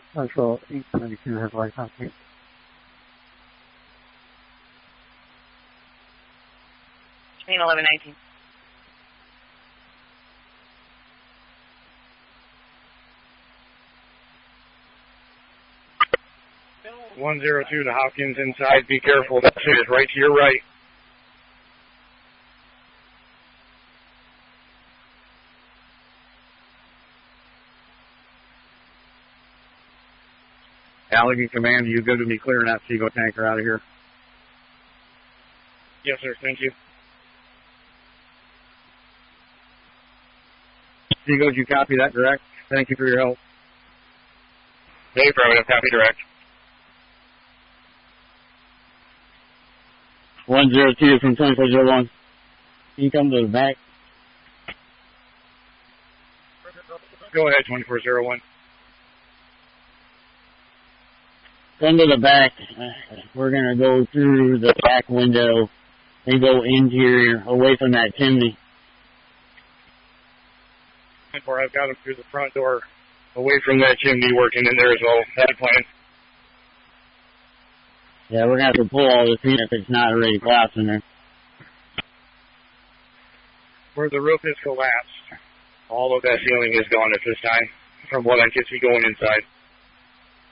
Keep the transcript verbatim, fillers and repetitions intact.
Central eight seventy-two has light copy. Main eleven nineteen. one zero two to Hopkins inside. Be careful. That is right to your right. Allegheny Command, you go to me clearing that Seago tanker out of here. Yes, sir. Thank you. Seago, did you copy that direct? Thank you for your help. Hey, affirmative. Copy direct. one zero two from twenty-four zero one. Can you come to the back? Go ahead, twenty-four zero one. Come to the back. We're going to go through the back window and go interior, away from that chimney. Or I've got him through the front door, away from that chimney, working in there as well. That plan. Yeah, we're going to have to pull all this in if it's not already collapsing there. Where the roof is collapsed, all of that ceiling is gone at this time, from what I can see going inside.